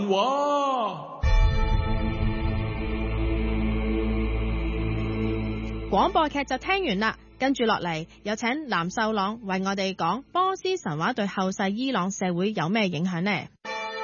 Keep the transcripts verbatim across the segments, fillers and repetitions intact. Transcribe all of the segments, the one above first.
哇！ 廣播劇就聽完啦，跟住落嚟有請藍秀朗為我哋講波斯神話對後世伊朗社會有咩影響呢？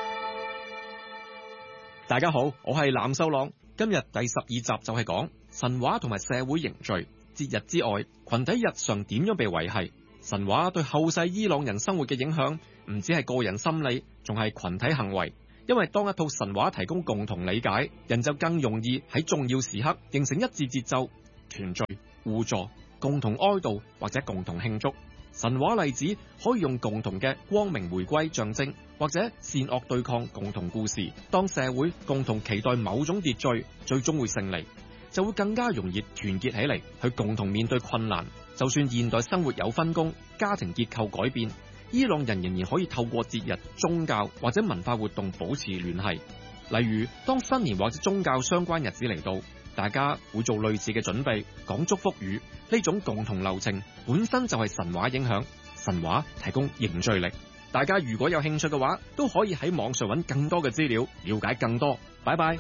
大家好，我係藍秀朗。今日第十二集就係講神話同埋社會凝聚。節日之外，群體日常點樣被維繫？神話對後世伊朗人生活嘅影響，唔止係個人心理，仲係群體行為。因為當一套神話提供共同理解，人就更容易喺重要時刻形成一致節奏，團聚、互助、共同哀悼或者共同慶祝。神話例子可以用共同嘅光明回歸象徵，或者善惡對抗共同故事。當社會共同期待某種秩序最終會勝利，就會更加容易團結起嚟，去共同面對困難。就算現代生活有分工，家庭結構改變，伊朗人仍然可以透過節日、宗教或者文化活動保持聯繫。例如，當新年或者宗教相關日子嚟到，大家會做類似嘅準備，講祝福語。呢種共同流程本身就係神話影響，神話提供凝聚力。大家如果有興趣嘅話，都可以喺網上揾更多嘅資料，了解更多。拜拜。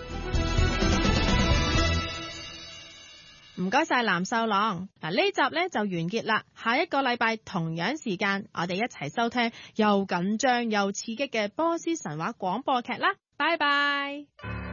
唔該晒藍秀朗。嗱，呢集呢就完結啦。下一個禮拜同樣時間，我哋一齊收聽又緊張又刺激嘅波斯神話廣播劇啦。拜拜。